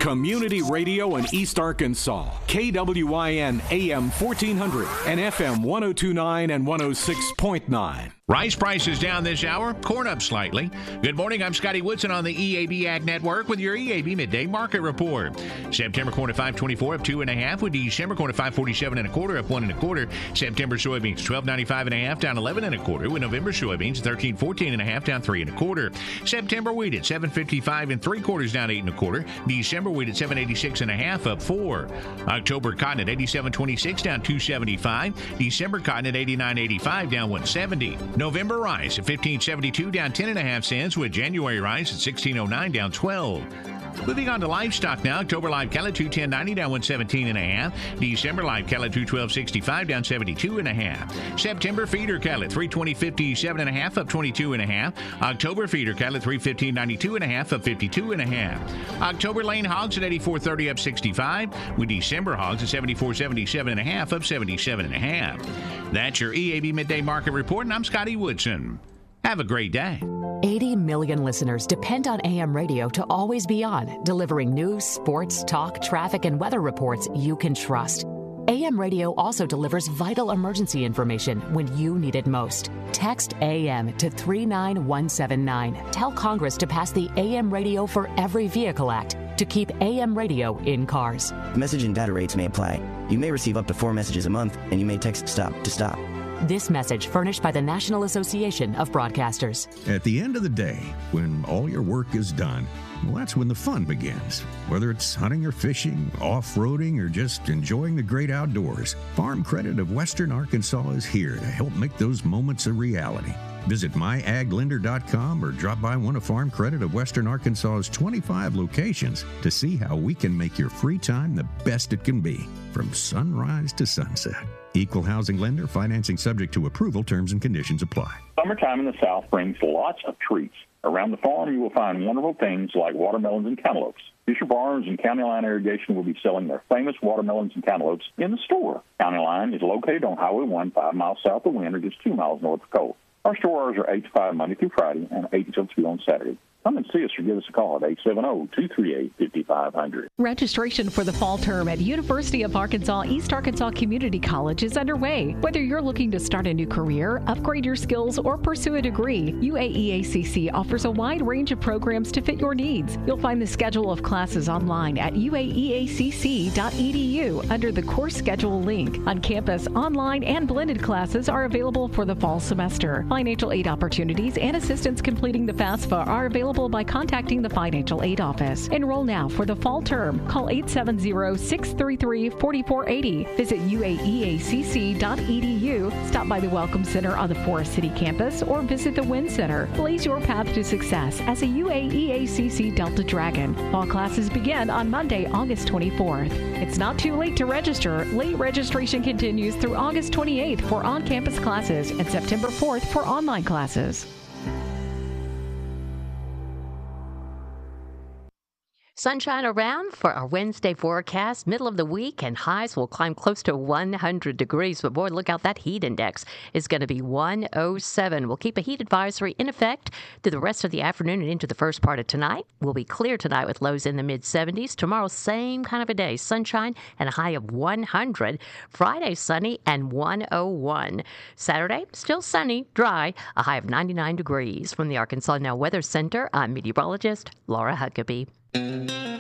Community radio in East Arkansas. KWIN AM 1400 and FM 1029 and 106.9. Rice prices down this hour, corn up slightly. Good morning, I'm Scotty Woodson on the EAB Ag Network with your EAB Midday Market Report. September corn at 5.24 up 2.5, with December corn at 5.47 1/4 up 1 1/4. September soybeans 12.95 1/2 down 11 1/4, with November soybeans 13.14 1/2 down 3 1/4. September wheat at 7.55 3/4 down 8 1/4. December wheat at 7.86 1/2 up 4. October cotton at 87.26 down 2.75. December cotton at 89.85 down 1.70. November rice at 15.72 down 10 1/2 cents, with January rice at 16.09 down 12. Moving on to livestock now. October live cattle 210.90 down 117 1/2. December live cattle 212.65 down 72 1/2. September feeder cattle at 320.57 1/2 up 22 1/2. October feeder cattle at 315.92 1/2 up 52 1/2. October lane hogs at 84.30 up 65, with December hogs at 74.77 1/2 up 77 1/2. That's your EAB Midday Market Report, and I'm Scotty Woodson. Have a great day. 80 million listeners depend on AM radio to always be on, delivering news, sports, talk, traffic, and weather reports you can trust. AM radio also delivers vital emergency information when you need it most. Text AM to 39179. Tell Congress to pass the AM Radio for Every Vehicle Act to keep AM radio in cars. Message and data rates may apply. You may receive up to 4 messages a month, and you may text STOP to stop. This message furnished by the National Association of Broadcasters. At the end of the day, when all your work is done, well, that's when the fun begins. Whether it's hunting or fishing, off-roading, or just enjoying the great outdoors, Farm Credit of Western Arkansas is here to help make those moments a reality. Visit myaglender.com or drop by one of Farm Credit of Western Arkansas's 25 locations to see how we can make your free time the best it can be, from sunrise to sunset. Equal housing lender, financing subject to approval, terms and conditions apply. Summertime in the South brings lots of treats. Around the farm, you will find wonderful things like watermelons and cantaloupes. Fisher Farms and County Line Irrigation will be selling their famous watermelons and cantaloupes in the store. County Line is located on Highway 1, 5 miles south of Wynn, or just 2 miles north of Cole. Our store hours are 8 to 5 Monday through Friday and 8 until 2 on Saturday. Come and see us or give us a call at 870-238-5500. Registration for the fall term at University of Arkansas East Arkansas Community College is underway. Whether you're looking to start a new career, upgrade your skills, or pursue a degree, UAEACC offers a wide range of programs to fit your needs. You'll find the schedule of classes online at uaeacc.edu under the course schedule link. On campus, online and blended classes are available for the fall semester. Financial aid opportunities and assistance completing the FAFSA are available by contacting the Financial Aid Office. Enroll now for the fall term. Call 870-633-4480. Visit uaeacc.edu. Stop by the Welcome Center on the Forest City campus or visit the Wynn Center. Blaze your path to success as a UAEACC Delta Dragon. Fall classes begin on Monday, August 24th. It's not too late to register. Late registration continues through August 28th for on-campus classes and September 4th for online classes. Sunshine around for our Wednesday forecast. Middle of the week, and highs will climb close to 100 degrees. But boy, look out, that heat index is going to be 107. We'll keep a heat advisory in effect through the rest of the afternoon and into the first part of tonight. We'll be clear tonight with lows in the mid-70s. Tomorrow, same kind of a day. Sunshine and a high of 100. Friday, sunny and 101. Saturday, still sunny, dry, a high of 99 degrees. From the Arkansas Now Weather Center, I'm meteorologist Laura Huckabee.